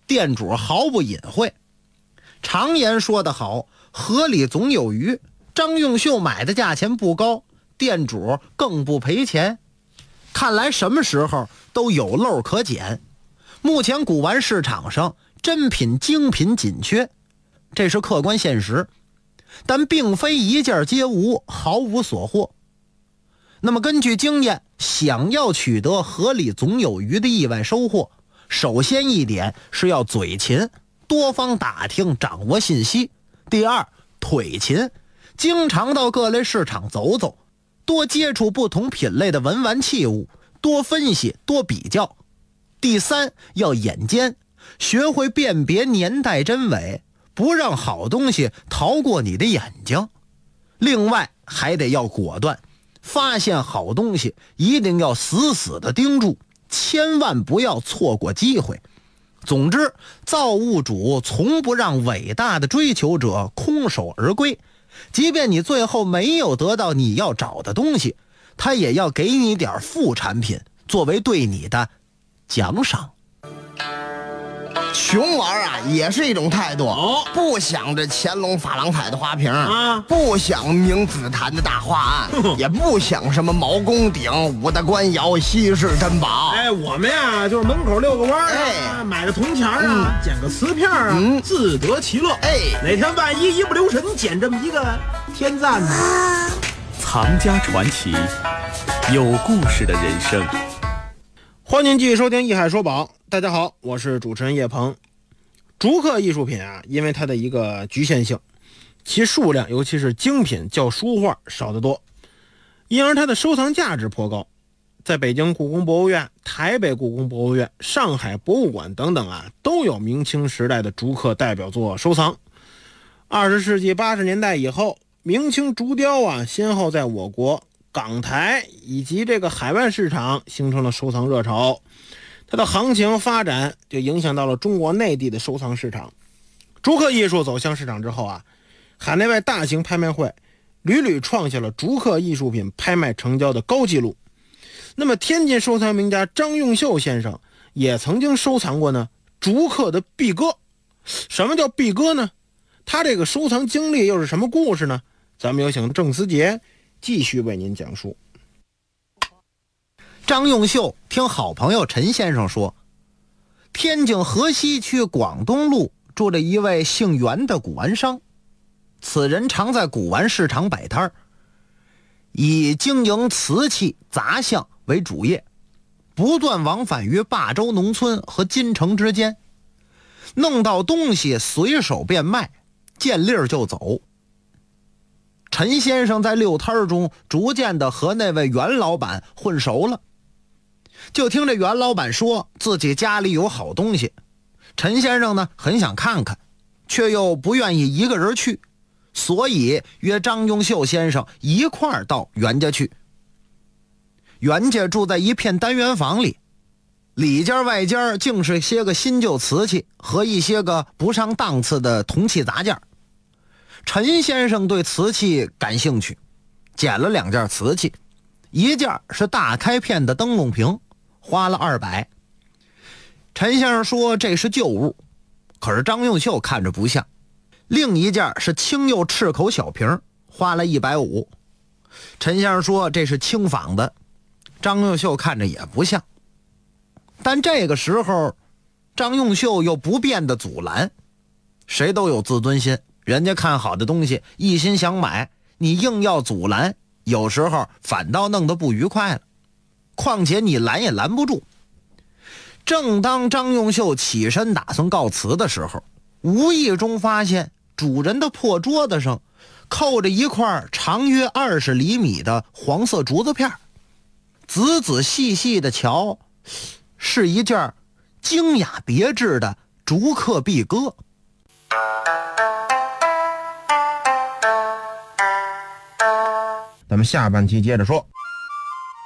店主毫不隐晦。常言说得好，河里总有鱼，张用秀买的价钱不高，店主更不赔钱。看来什么时候都有漏可捡。目前古玩市场上真品精品紧缺，这是客观现实，但并非一件皆无，毫无所获。那么根据经验，想要取得河里总有鱼的意外收获，首先一点是要嘴勤，多方打听掌握信息。第二，腿勤，经常到各类市场走走，多接触不同品类的文玩器物，多分析多比较。第三，要眼尖，学会辨别年代真伪，不让好东西逃过你的眼睛。另外还得要果断，发现好东西一定要死死地盯住，千万不要错过机会。总之，造物主从不让伟大的追求者空手而归，即便你最后没有得到你要找的东西，他也要给你点副产品作为对你的奖赏。 穷玩啊，也是一种态度。不想着乾隆珐琅彩的花瓶啊，不想明紫檀的大画案，也不想什么毛公鼎、五大官窑、稀世珍宝。 我们呀就是门口遛个弯儿，买个铜钱啊，捡个瓷片啊，自得其乐。哪天万一一不留神捡这么一个天赞呢？ 藏家传奇，有故事的人生。 欢迎继续收听《艺海说宝》，大家好，我是主持人叶鹏。竹刻艺术品啊，因为它的一个局限性，其数量尤其是精品较书画少得多，因而它的收藏价值颇高。在北京故宫博物院、台北故宫博物院、上海博物馆等等啊，都有明清时代的竹刻代表作收藏。20世纪80年代以后，明清竹雕啊，先后在我国港台以及这个海外市场形成了收藏热潮，它的行情发展就影响到了中国内地的收藏市场。竹刻艺术走向市场之后啊，海内外大型拍卖会屡屡创下了竹刻艺术品拍卖成交的高纪录。那么天津收藏名家张用秀先生也曾经收藏过呢竹刻的壁鸽。什么叫壁鸽呢？他这个收藏经历又是什么故事呢？咱们有请郑思杰继续为您讲述。 张用秀听好朋友陈先生说，天津河西区广东路住着一位姓袁的古玩商，此人常在古玩市场摆摊，以经营瓷器杂项为主业，不断往返于霸州农村和金城之间，弄到东西随手便卖，见利儿就走。陈先生在溜摊中逐渐的和那位袁老板混熟了，就听这袁老板说自己家里有好东西，陈先生呢很想看看，却又不愿意一个人去，所以约张用秀先生一块儿到袁家去。袁家住在一片单元房里，里间外间竟是些个新旧瓷器和一些个不上档次的铜器杂件。陈先生对瓷器感兴趣，捡了2件瓷器，一件是大开片的灯笼瓶，花了200。陈先生说这是旧物，可是张用秀看着不像。另一件是青釉赤口小瓶，花了150。陈先生说这是轻仿的，张用秀看着也不像。但这个时候张用秀又不便的阻拦，谁都有自尊心，人家看好的东西一心想买，你硬要阻拦，有时候反倒弄得不愉快了，况且你拦也拦不住。正当张用秀起身打算告辞的时候，无意中发现主人的破桌子上扣着一块长约20厘米的黄色竹子片，仔仔细细的瞧，是一件精雅别致的竹刻壁鸽。 咱们下半期接着说。